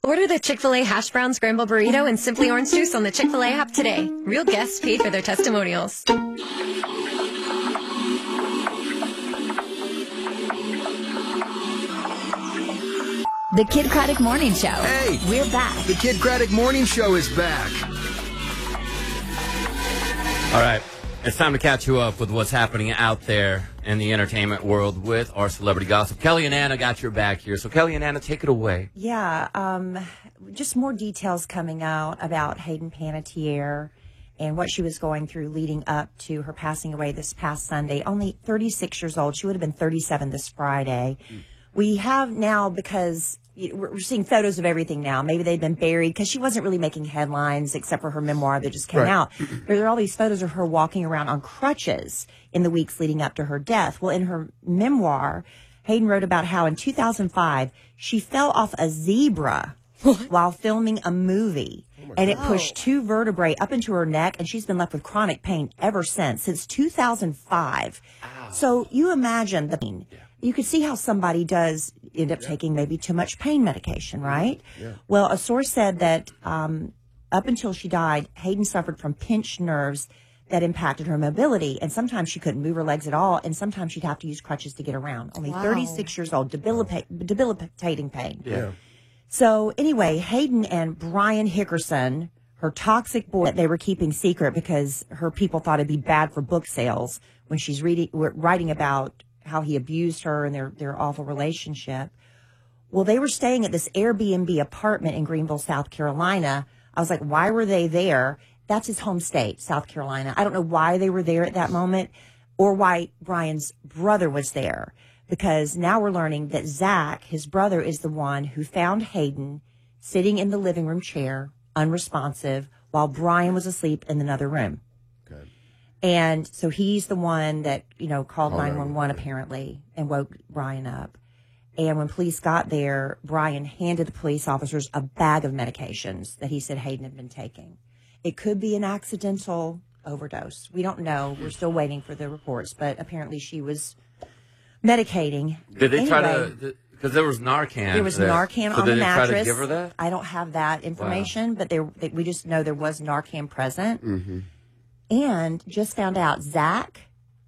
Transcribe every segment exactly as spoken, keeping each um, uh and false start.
Order the Chick-fil-A Hash Brown Scramble Burrito and Simply Orange Juice on the Chick-fil-A app today. Real guests paid for their testimonials. The Kid Craddock Morning Show. Hey! We're back. The Kid Craddock Morning Show is back. All right. It's time to catch you up with what's happening out there in the entertainment world with our celebrity gossip. Kelly and Anna got your back here. So, Kelly and Anna, take it away. Yeah. Um, just more details coming out about Hayden Panettiere and what she was going through leading up to her passing away this past Sunday. Only thirty-six years old. She would have been thirty-seven this Friday. Mm. We have now, because we're seeing photos of everything now. Maybe they've been buried because she wasn't really making headlines except for her memoir that just came right. out. There are all these photos of her walking around on crutches in the weeks leading up to her death. Well, in her memoir, Hayden wrote about how in two thousand five, she fell off a zebra while filming a movie. Oh and it pushed two vertebrae up into her neck, and she's been left with chronic pain ever since, since two thousand five. Ow. So you imagine the pain. Yeah. You could see how somebody does end up yeah. taking maybe too much pain medication, right? Yeah. Well, a source said that um, up until she died, Hayden suffered from pinched nerves that impacted her mobility. And sometimes she couldn't move her legs at all. And sometimes she'd have to use crutches to get around. Only wow. thirty-six years old, debilita- debilitating pain. Yeah. So anyway, Hayden and Brian Hickerson, her toxic boy that they were keeping secret because her people thought it'd be bad for book sales when she's reading, writing about how he abused her and their, their awful relationship. Well, they were staying at this Airbnb apartment in Greenville, South Carolina. I was like, why were they there? That's his home state, South Carolina. I don't know why they were there at that moment or why Brian's brother was there, because now we're learning that Zach, his brother, is the one who found Hayden sitting in the living room chair, unresponsive, while Brian was asleep in another room. Okay. And so he's the one that, you know, called oh, nine one one apparently and woke Brian up. And when police got there, Brian handed the police officers a bag of medications that he said Hayden had been taking. It could be an accidental overdose. We don't know. We're still waiting for the reports, but apparently she was medicating. Did they anyway, try to, because there was Narcan. There was there. Narcan so on the did mattress. They try to give her that? I don't have that information, wow. but there, they, we just know there was Narcan present. Mm-hmm. And just found out Zach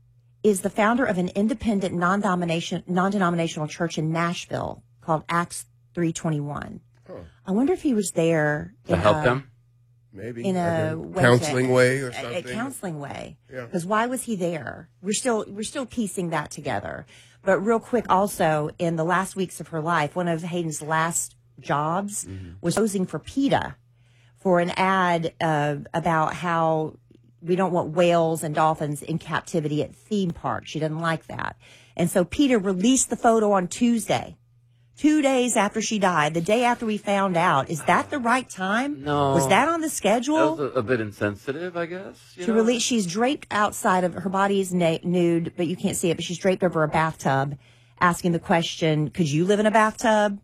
is the founder of an independent non-denomination, non-denominational church in Nashville called Acts three twenty-one. Huh. I wonder if he was there to in help a, them? Maybe. In a, a counseling to, way or a, something. A counseling way. Yeah. Because why was he there? We're still, we're still piecing that together. But real quick, also, in the last weeks of her life, one of Hayden's last jobs mm-hmm. was posing for PETA for an ad uh, about how we don't want whales and dolphins in captivity at theme parks. She doesn't like that. And so PETA released the photo on Tuesday, two days after she died, the day after we found out. Is that the right time? No. Was that on the schedule? That was a, a bit insensitive, I guess. To release, she's draped outside of, her body is na- nude, but you can't see it, but she's draped over a bathtub, asking the question, could you live in a bathtub?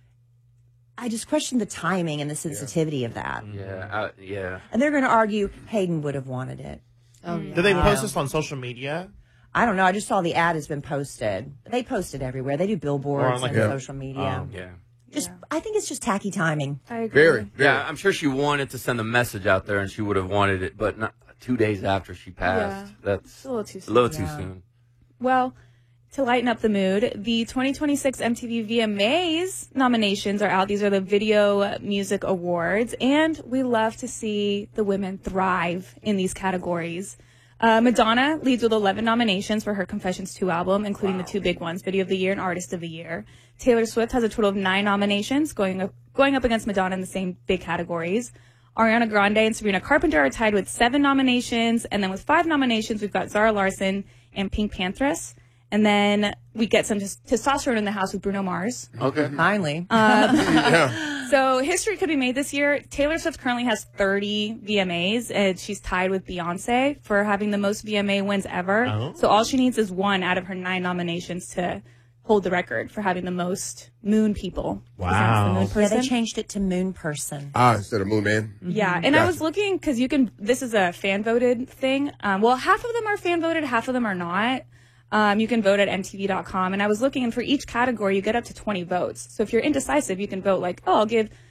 I just question the timing and the sensitivity yeah. of that. Yeah, uh, yeah. And they're going to argue Hayden would have wanted it. Oh, yeah. Did they post this on social media? I don't know. I just saw the ad has been posted. They post it everywhere. They do billboards like and yeah. social media. Um, yeah. Just, yeah. I think it's just tacky timing. I agree. Very, very. Yeah, I'm sure she wanted to send a message out there, and she would have wanted it, but not two days after she passed. Yeah. That's it's a little too soon. A little too yeah. soon. Well, to lighten up the mood, the twenty twenty-six M T V V M As nominations are out. These are the Video Music Awards, and we love to see the women thrive in these categories. Uh, Madonna leads with eleven nominations for her Confessions two album, including wow. the two big ones, Video of the Year and Artist of the Year. Taylor Swift has a total of nine nominations, going up, going up against Madonna in the same big categories. Ariana Grande and Sabrina Carpenter are tied with seven nominations, and then with five nominations, we've got Zara Larsson and Pink Panthers. And then we get some just testosterone in the house with Bruno Mars. Okay. Finally. Um, yeah. So history could be made this year. Taylor Swift currently has thirty V M As, and she's tied with Beyonce for having the most V M A wins ever. Oh. So all she needs is one out of her nine nominations to hold the record for having the most moon people. Wow. The moon person. Yeah, they changed it to Moon Person. Ah, instead of Moon Man. Mm-hmm. Yeah, and gotcha. I was looking, because you can, this is a fan-voted thing. Um, well, half of them are fan-voted, half of them are not. Um, you can vote at M T V dot com. And I was looking, and for each category, you get up to twenty votes. So if you're indecisive, you can vote like, oh, I'll give